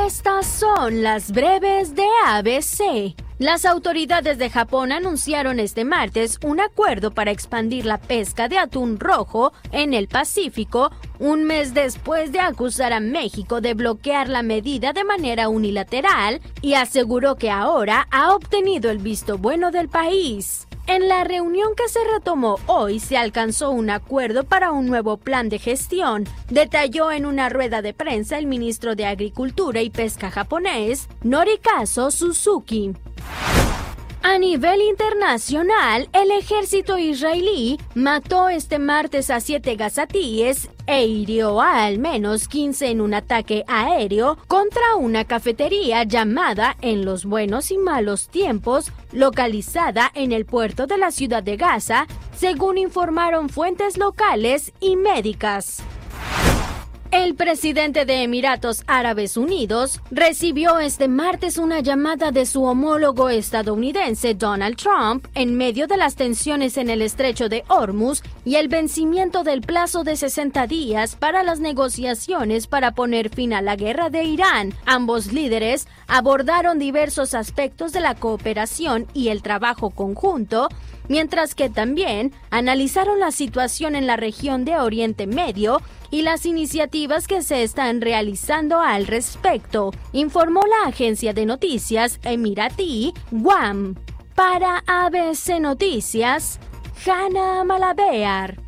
Estas son las breves de ABC. Las autoridades de Japón anunciaron este martes un acuerdo para expandir la pesca de atún rojo en el Pacífico, un mes después de acusar a México de bloquear la medida de manera unilateral, y aseguró que ahora ha obtenido el visto bueno del país. En la reunión que se retomó hoy se alcanzó un acuerdo para un nuevo plan de gestión, detalló en una rueda de prensa el ministro de Agricultura y Pesca japonés, Norikazu Suzuki. A nivel internacional, el ejército israelí mató este martes a 7 gazatíes e hirió a al menos 15 en un ataque aéreo contra una cafetería llamada En los Buenos y Malos Tiempos, localizada en el puerto de la ciudad de Gaza, según informaron fuentes locales y médicas. El presidente de Emiratos Árabes Unidos recibió este martes una llamada de su homólogo estadounidense Donald Trump en medio de las tensiones en el estrecho de Hormuz y el vencimiento del plazo de 60 días para las negociaciones para poner fin a la guerra de Irán. Ambos líderes abordaron diversos aspectos de la cooperación y el trabajo conjunto, mientras que también analizaron la situación en la región de Oriente Medio y las iniciativas que se están realizando al respecto, informó la agencia de noticias emiratí WAM. Para ABC Noticias, Hanna Malabear.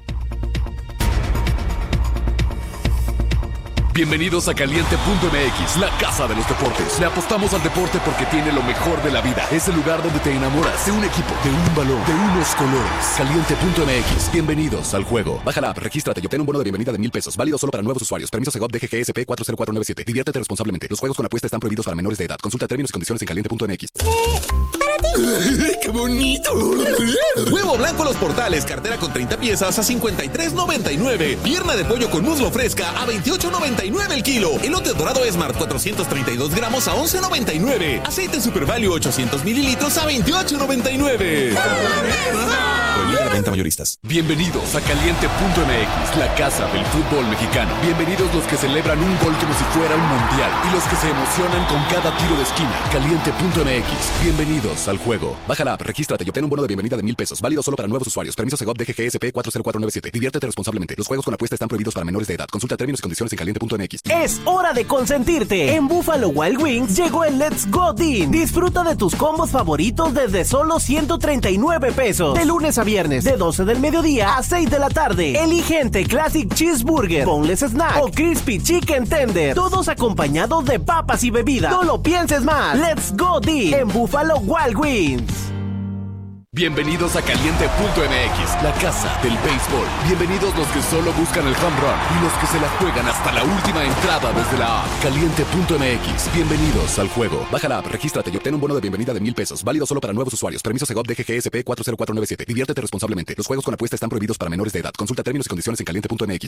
Bienvenidos a Caliente.mx, la casa de los deportes. Le apostamos al deporte porque tiene lo mejor de la vida. Es el lugar donde te enamoras de un equipo, de un balón, de unos colores. Caliente.mx, bienvenidos al juego. Baja la app, regístrate y obtén un bono de bienvenida de $1,000. Válido solo para nuevos usuarios. Permiso Segov DGGSP 40497. Diviértete responsablemente. Los juegos con apuesta están prohibidos para menores de edad. Consulta términos y condiciones en Caliente.mx. Para ti. ¡Qué bonito! Huevo blanco Los Portales, cartera con 30 piezas a $53.99. Pierna de pollo con muslo fresca a $28.99 el kilo. Elote dorado Smart 432 gramos a $11.99. Aceite Super Value 800 mililitros a $28.99. Prohibida la venta mayoristas. Bienvenidos a Caliente.mx, la casa del fútbol mexicano. Bienvenidos los que celebran un gol como si fuera un mundial y los que se emocionan con cada tiro de esquina. Caliente.mx, bienvenidos al juego. Baja la app, regístrate y obtén un bono de bienvenida de $1,000. Válido solo para nuevos usuarios. Permiso Segov DGGSP 40497. Diviértete responsablemente. Los juegos con apuesta están prohibidos para menores de edad. Consulta términos y condiciones en Caliente.mx. Es hora de consentirte. En Buffalo Wild Wings llegó el Let's Go Deal. Disfruta de tus combos favoritos desde solo $139. De lunes a viernes, de 12 del mediodía a 6 de la tarde. Elige entre Classic Cheeseburger, Boneless Snack o Crispy Chicken Tender. Todos acompañados de papas y bebidas. No lo pienses más. Let's Go Deal en Buffalo Wild Wings. Bienvenidos a Caliente.mx, la casa del béisbol. Bienvenidos los que solo buscan el home run y los que se la juegan hasta la última entrada desde la app. Caliente.mx, bienvenidos al juego. Baja la app, regístrate y obtén un bono de bienvenida de $1,000. Válido solo para nuevos usuarios. Permiso Segov DGGSP 40497. Diviértete responsablemente. Los juegos con apuesta están prohibidos para menores de edad. Consulta términos y condiciones en Caliente.mx.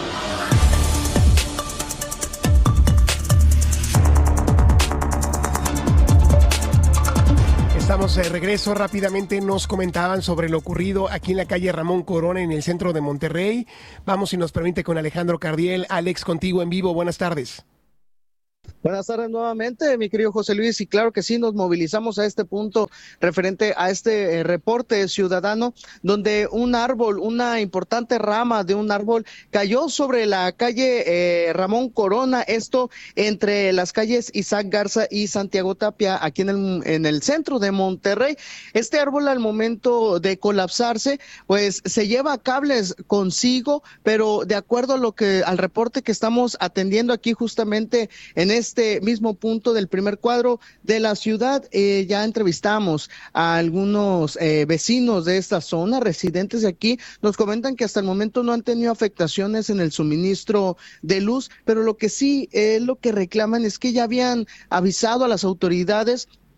Estamos de regreso. Rápidamente nos comentaban sobre lo ocurrido aquí en la calle Ramón Corona, en el centro de Monterrey. Vamos, si nos permite, con Alejandro Cardiel. Alex, contigo en vivo. Buenas tardes. Buenas tardes nuevamente, mi querido José Luis, y claro que sí, nos movilizamos a este punto referente a este reporte ciudadano donde un árbol, una importante rama de un árbol cayó sobre la calle Ramón Corona, esto entre las calles Isaac Garza y Santiago Tapia, aquí en el centro de Monterrey. Este árbol, al momento de colapsarse, pues se lleva cables consigo, pero de acuerdo a al reporte que estamos atendiendo aquí justamente en este mismo punto del primer cuadro de la ciudad, ya entrevistamos a algunos vecinos de esta zona, residentes de aquí, nos comentan que hasta el momento no han tenido afectaciones en el suministro de luz, pero lo que sí lo que reclaman es que ya habían avisado a las autoridades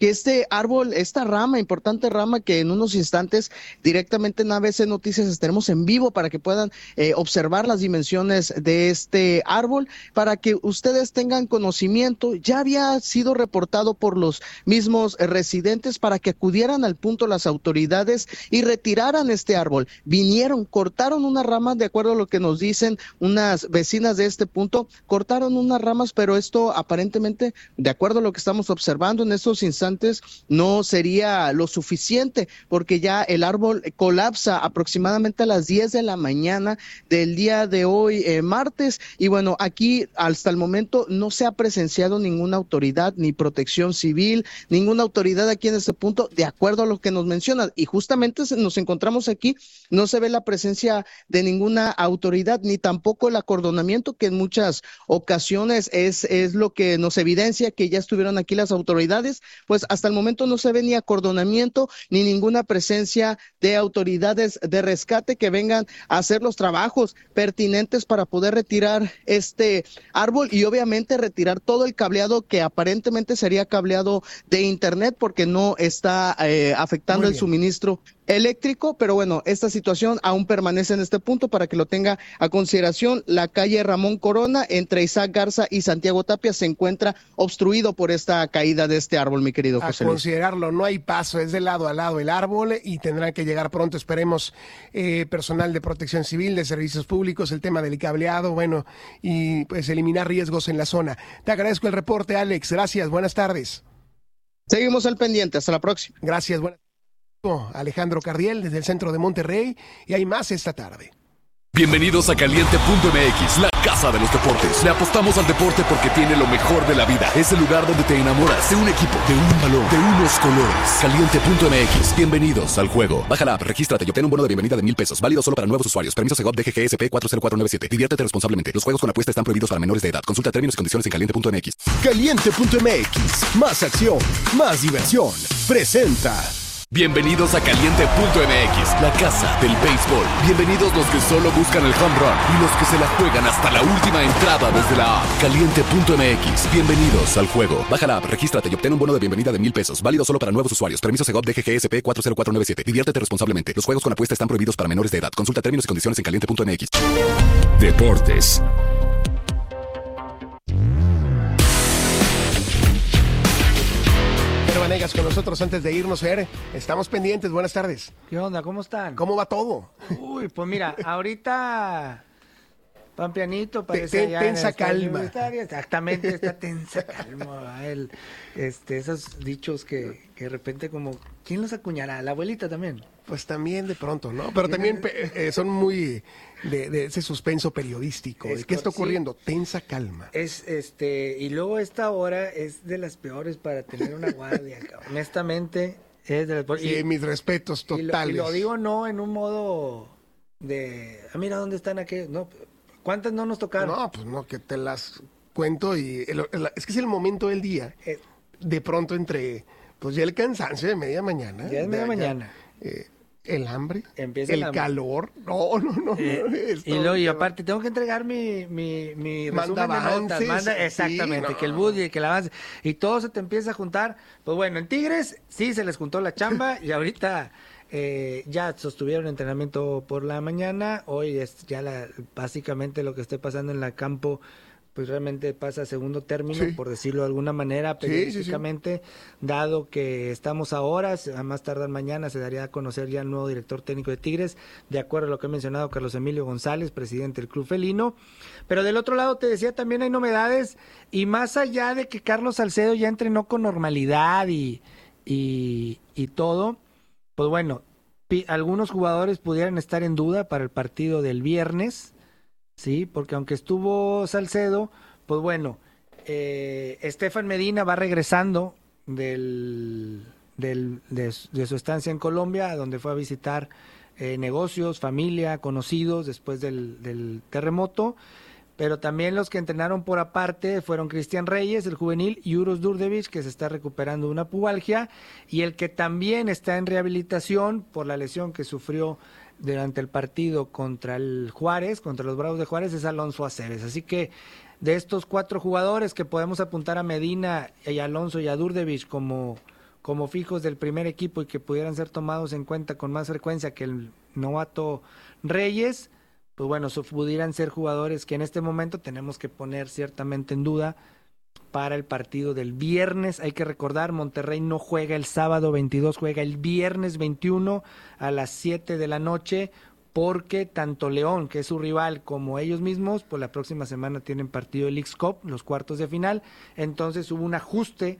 que este árbol, esta rama, importante rama, que en unos instantes directamente en ABC Noticias estaremos en vivo para que puedan observar las dimensiones de este árbol, para que ustedes tengan conocimiento. Ya había sido reportado por los mismos residentes para que acudieran al punto las autoridades y retiraran este árbol. Vinieron, cortaron unas ramas, de acuerdo a lo que nos dicen unas vecinas de este punto, cortaron unas ramas, pero esto aparentemente, de acuerdo a lo que estamos observando en estos instantes, no sería lo suficiente, porque ya el árbol colapsa aproximadamente a las 10 de la mañana del día de hoy, martes, y bueno, aquí hasta el momento no se ha presenciado ninguna autoridad, ni protección civil, ninguna autoridad aquí en este punto, de acuerdo a lo que nos mencionan, y justamente nos encontramos aquí, no se ve la presencia de ninguna autoridad, ni tampoco el acordonamiento, que en muchas ocasiones es lo que nos evidencia que ya estuvieron aquí las autoridades. Pues hasta el momento no se ve ni acordonamiento ni ninguna presencia de autoridades de rescate que vengan a hacer los trabajos pertinentes para poder retirar este árbol y obviamente retirar todo el cableado que aparentemente sería cableado de internet, porque no está afectando el suministro eléctrico. Pero bueno, esta situación aún permanece en este punto para que lo tenga a consideración. La calle Ramón Corona entre Isaac Garza y Santiago Tapia se encuentra obstruido por esta caída de este árbol, mi querido José Luis. A considerarlo, no hay paso, es de lado a lado el árbol y tendrán que llegar pronto, esperemos, personal de protección civil, de servicios públicos, el tema del cableado, bueno, y pues eliminar riesgos en la zona. Te agradezco el reporte, Alex, gracias, buenas tardes. Seguimos al pendiente, hasta la próxima. Gracias, buenas tardes. Alejandro Cardiel desde el centro de Monterrey, y hay más esta tarde. Bienvenidos a Caliente.mx, la casa de los deportes. Le apostamos al deporte porque tiene lo mejor de la vida. Es el lugar donde te enamoras de un equipo, de un balón, de unos colores. Caliente.mx, bienvenidos al juego. Baja la app, regístrate y obtén un bono de bienvenida de $1,000. Válido solo para nuevos usuarios. Permiso Segov DGGSP 40497. Diviértete responsablemente. Los juegos con apuesta están prohibidos para menores de edad. Consulta términos y condiciones en Caliente.mx. Caliente.mx, más acción, más diversión. Presenta. Bienvenidos a Caliente.mx, la casa del béisbol. Bienvenidos los que solo buscan el home run y los que se la juegan hasta la última entrada desde la app. Caliente.mx, bienvenidos al juego. Baja la app, regístrate y obtén un bono de bienvenida de $1,000. Válido solo para nuevos usuarios. Permiso Segov DGGSP 40497. Diviértete responsablemente. Los juegos con apuesta están prohibidos para menores de edad. Consulta términos y condiciones en Caliente.mx. Deportes. Vanegas con nosotros antes de irnos, Fer. Estamos pendientes, buenas tardes. ¿Qué onda? ¿Cómo están? ¿Cómo va todo? Uy, pues mira, ahorita pan pianito, parece tensa calma. Exactamente, está tensa calma. Esos dichos que de repente como, ¿quién los acuñará? ¿La abuelita también? Pues también de pronto, ¿no? Pero también son muy de ese suspenso periodístico. ¿De qué está ocurriendo? Sí. Tensa calma. Y luego esta hora es de las peores para tener una guardia, honestamente. Es de las peores. Sí, mis respetos totales. Y lo digo no en un modo de, mira dónde están aquí. No, ¿cuántas no nos tocaron? No, pues no, que te las cuento y es que es el momento del día. De pronto entre, pues ya el cansancio de media mañana. Ya es media mañana. El hambre, empieza el calor. No. Y aparte tengo que entregar mi manda avances, notas. Exactamente, sí, no. Que el budget, que el avance. Y todo se te empieza a juntar. Pues bueno, en Tigres sí se les juntó la chamba y ahorita ya sostuvieron entrenamiento por la mañana. Hoy es ya básicamente lo que esté pasando en la campo, pues realmente pasa a segundo término, sí, por decirlo de alguna manera, periodísticamente, dado que estamos ahora, a más tardar mañana se daría a conocer ya el nuevo director técnico de Tigres, de acuerdo a lo que ha mencionado Carlos Emilio González, presidente del Club Felino. Pero del otro lado, te decía, también hay novedades, y más allá de que Carlos Salcedo ya entrenó con normalidad y todo, pues bueno, algunos jugadores pudieran estar en duda para el partido del viernes. Sí, porque aunque estuvo Salcedo, pues bueno, Estefan Medina va regresando de su estancia en Colombia, donde fue a visitar negocios, familia, conocidos después del terremoto, pero también los que entrenaron por aparte fueron Cristian Reyes, el juvenil, y Uros Durdevich, que se está recuperando de una pubalgia, y el que también está en rehabilitación por la lesión que sufrió durante el partido contra el Juárez, contra los Bravos de Juárez, es Alonso Aceves. Así que de estos 4 jugadores que podemos apuntar a Medina y a Alonso y a Durdevich como como fijos del primer equipo y que pudieran ser tomados en cuenta con más frecuencia que el novato Reyes, pues bueno, pudieran ser jugadores que en este momento tenemos que poner ciertamente en duda para el partido del viernes. Hay que recordar, Monterrey no juega el sábado 22, juega el viernes 21 a las 7 de la noche, porque tanto León, que es su rival, como ellos mismos, pues la próxima semana tienen partido de Leagues Cup, los cuartos de final. Entonces hubo un ajuste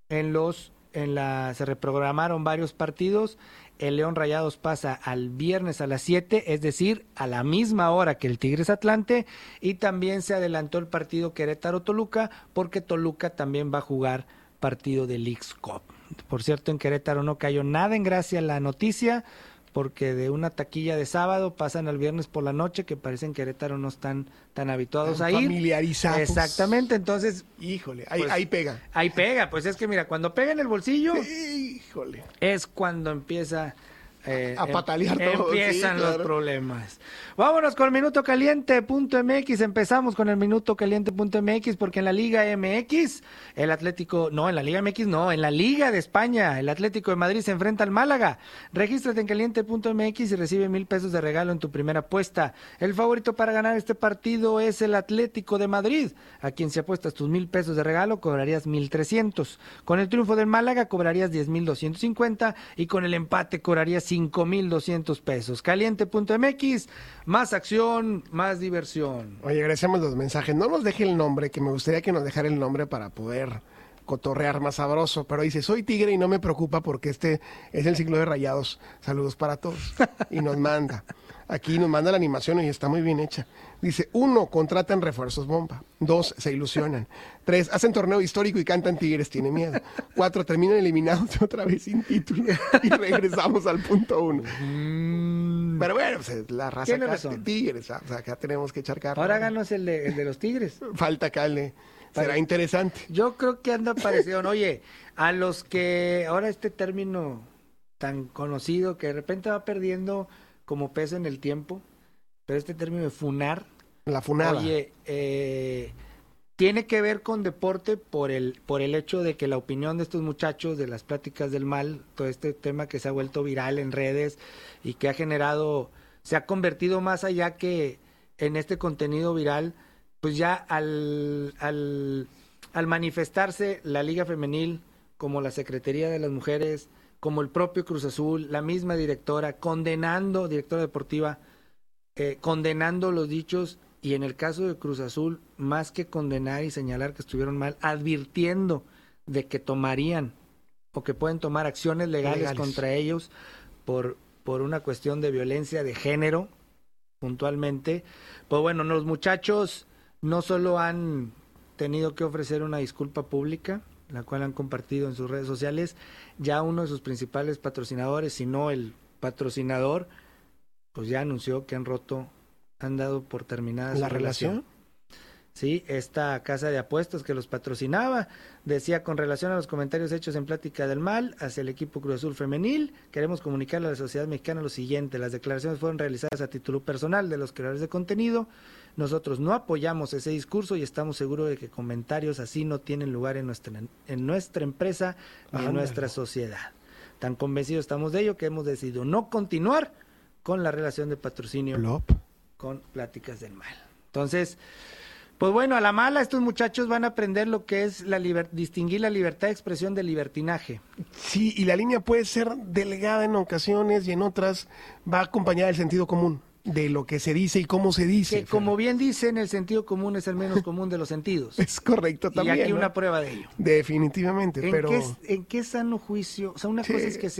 se reprogramaron varios partidos. El León Rayados pasa al viernes a las 7, es decir, a la misma hora que el Tigres Atlante, y también se adelantó el partido Querétaro-Toluca, porque Toluca también va a jugar partido de Leagues Cup. Por cierto, en Querétaro no cayó nada en gracia la noticia, porque de una taquilla de sábado pasan al viernes por la noche, que parece en Querétaro no están tan habituados a ir. Familiarizados. Exactamente, entonces... Híjole, pues, ahí pega. Ahí pega, pues es que mira, cuando pega en el bolsillo, híjole, es cuando empieza... a patalear todo. Empiezan los problemas. Vámonos con el Minuto Caliente.mx. Empezamos con el Minuto Caliente.mx porque en la Liga MX, en la Liga de España, el Atlético de Madrid se enfrenta al Málaga. Regístrate en Caliente.mx y recibe 1,000 pesos de regalo en tu primera apuesta. El favorito para ganar este partido es el Atlético de Madrid, a quien si apuestas tus 1,000 pesos de regalo cobrarías 1,300. Con el triunfo del Málaga cobrarías 10,250 y con el empate cobrarías 5,200 pesos. Caliente.mx, más acción, más diversión. Oye, agradecemos los mensajes. No nos deje el nombre, que me gustaría que nos dejara el nombre para poder cotorrear más sabroso. Pero dice, soy tigre y no me preocupa porque este es el ciclo de Rayados. Saludos para todos. Y nos manda. Aquí nos manda la animación y está muy bien hecha. Dice, 1, contratan refuerzos bomba. 2, se ilusionan. 3, hacen torneo histórico y cantan Tigres tiene miedo. 4, terminan eliminados otra vez sin título. Y regresamos al punto 1. Pero bueno, pues la raza acá de Tigres. O sea, acá tenemos que echar carne. Ahora háganos el de los Tigres. Falta acá será interesante. Yo creo que anda parecido. Oye, a los que ahora este término tan conocido que de repente va perdiendo como peso en el tiempo, pero este término de funar, la funada, oye, tiene que ver con deporte por el hecho de que la opinión de estos muchachos de las pláticas del mal, todo este tema que se ha vuelto viral en redes y que se ha convertido más allá que en este contenido viral, pues ya al manifestarse la Liga Femenil, como la Secretaría de las Mujeres, como el propio Cruz Azul, la misma directora deportiva, condenando los dichos, y en el caso de Cruz Azul, más que condenar y señalar que estuvieron mal, advirtiendo de que tomarían o que pueden tomar acciones legales contra ellos por una cuestión de violencia de género, puntualmente. Pues bueno, los muchachos no solo han tenido que ofrecer una disculpa pública, la cual han compartido en sus redes sociales, ya uno de sus principales patrocinadores, si no el patrocinador, pues ya anunció que han dado por terminada la su relación. Sí, esta casa de apuestas que los patrocinaba decía: con relación a los comentarios hechos en Plática del Mal hacia el equipo Cruz Azul femenil, queremos comunicarle a la sociedad mexicana lo siguiente: las declaraciones fueron realizadas a título personal de los creadores de contenido. Nosotros no apoyamos ese discurso y estamos seguros de que comentarios así no tienen lugar en nuestra empresa ni en nuestra sociedad. Tan convencidos estamos de ello que hemos decidido no continuar con la relación de patrocinio con Pláticas del Mal. Entonces, pues bueno, a la mala estos muchachos van a aprender lo que es distinguir la libertad de expresión del libertinaje. Sí, y la línea puede ser delgada en ocasiones y en otras va acompañada del sentido común, de lo que se dice y cómo se dice. Que como bien dicen, el sentido común es el menos común de los sentidos. Es correcto también. Y aquí una prueba de ello. Definitivamente, pero... ¿En qué sano juicio? O sea, una cosa es que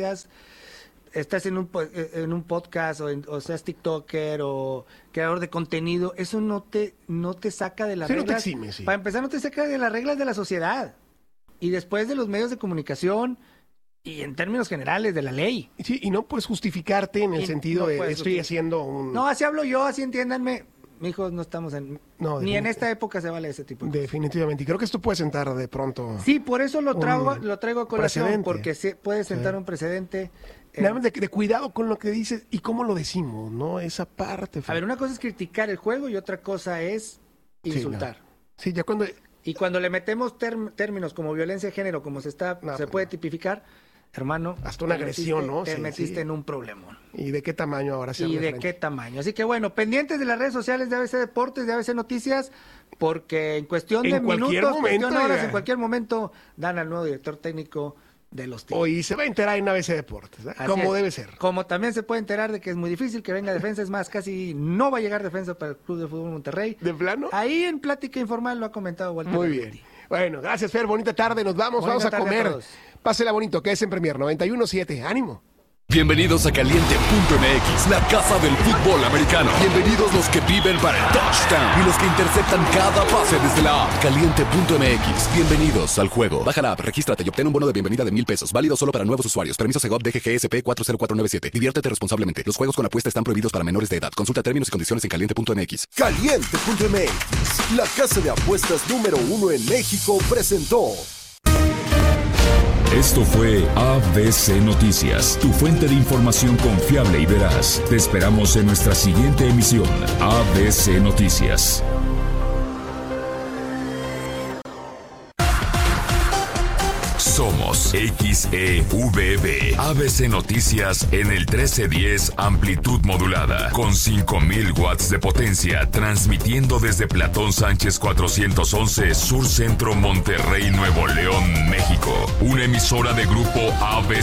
estás en un podcast o seas TikToker o creador de contenido, eso no te saca de las reglas. No te exime, sí. Para empezar, no te saca de las reglas de la sociedad. Y después de los medios de comunicación y en términos generales de la ley. Sí, y no puedes justificarte en el sentido de estoy haciendo un... No, así hablo yo, así entiéndanme. Mijos, no estamos ni en esta época se vale ese tipo de cosas. Definitivamente, y creo que esto puede sentar de pronto... Sí, por eso lo traigo a colación, porque puede sentar un precedente... Nada más de cuidado con lo que dices y cómo lo decimos, ¿no? Esa parte. A ver, una cosa es criticar el juego y otra cosa es insultar. Sí, ya cuando... Y cuando le metemos términos como violencia de género, como se puede tipificar, hermano. Hasta una agresión, ¿no? Te metiste en un problemón. ¿Y de qué tamaño ahora? ¿Y de qué tamaño? Así que bueno, pendientes de las redes sociales de ABC Deportes, de ABC Noticias, porque en cuestión de minutos, cuestión de horas, en cualquier momento, dan al nuevo director técnico de los Tigres. Hoy se va a enterar en ABC Deportes, como debe ser. Como también se puede enterar de que es muy difícil que venga defensa, es más, casi no va a llegar defensa para el Club de Fútbol Monterrey. ¿De plano? Ahí en Plática Informal lo ha comentado Walter. Muy bien. Bueno, gracias, Fer, bonita tarde, nos vamos a comer. Pásela bonito, que es en Premier 91.7, ánimo. Bienvenidos a Caliente.mx, la casa del fútbol americano. Bienvenidos los que viven para el touchdown y los que interceptan cada pase desde la app. Caliente.mx, bienvenidos al juego. Baja la app, regístrate y obtén un bono de bienvenida de $1,000. Válido solo para nuevos usuarios. Permiso Segov DGGSP 40497. Diviértete responsablemente. Los juegos con apuesta están prohibidos para menores de edad. Consulta términos y condiciones en Caliente.mx. Caliente.mx, la casa de apuestas número 1 en México, presentó. Esto fue ABC Noticias, tu fuente de información confiable y veraz. Te esperamos en nuestra siguiente emisión, ABC Noticias. Somos XEVB, ABC Noticias en el 1310 amplitud modulada, con 5000 watts de potencia, transmitiendo desde Platón Sánchez 411, Sur Centro, Monterrey, Nuevo León, México. Una emisora de grupo ABC.